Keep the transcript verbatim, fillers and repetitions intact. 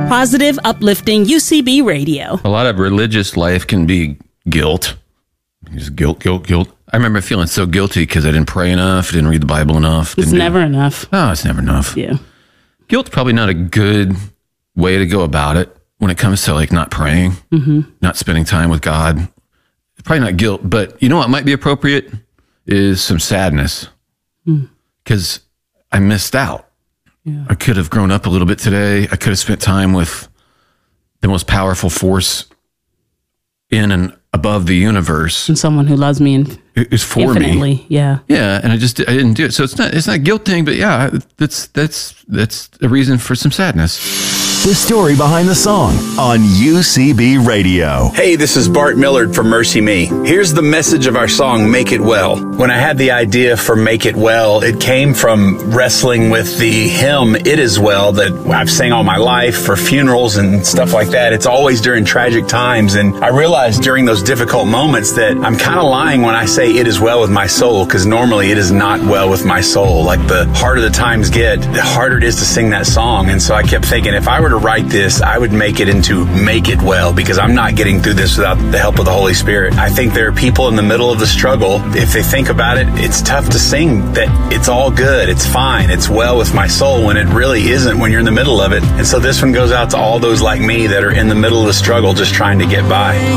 Positive, uplifting U C B radio. A lot of religious life can be guilt. Just guilt, guilt, guilt. I remember feeling so guilty because I didn't pray enough, didn't read the Bible enough. It's never enough. No, it's never enough. Yeah. Guilt's probably not a good way to go about it when it comes to like not praying, mm-hmm. not spending time with God. Probably not guilt, but you know what might be appropriate is some sadness because mm. I missed out. Yeah. I could have grown up a little bit today. I could have spent time with the most powerful force in and above the universe, and someone who loves me and is for infinitely. me. Yeah, yeah. And I just I didn't do it. So it's not it's not a guilt thing, but yeah, that's that's that's a reason for some sadness. The story behind the song on U C B Radio. Hey, this is Bart Millard from Mercy Me. Here's the message of our song, Make It Well. When I had the idea for Make It Well, it came from wrestling with the hymn, It Is Well, that I've sang all my life for funerals and stuff like that. It's always during tragic times. And I realized during those difficult moments that I'm kind of lying when I say it is well with my soul, because normally it is not well with my soul. Like the harder the times get, the harder it is to sing that song. And so I kept thinking, if I were to write this, I would make it into Make It Well, because I'm not getting through this without the help of the Holy Spirit. I think there are people in the middle of the struggle. If they think about it, it's tough to sing that it's all good, it's fine, it's well with my soul, when it really isn't when you're in the middle of it. And so this one goes out to all those like me that are in the middle of the struggle just trying to get by.